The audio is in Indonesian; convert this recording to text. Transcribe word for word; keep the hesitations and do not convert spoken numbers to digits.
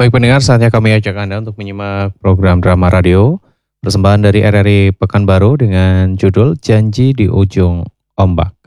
Baik pendengar, saatnya kami ajak Anda untuk menyimak program drama radio persembahan dari R R I Pekanbaru dengan judul Janji di Ujung Ombak.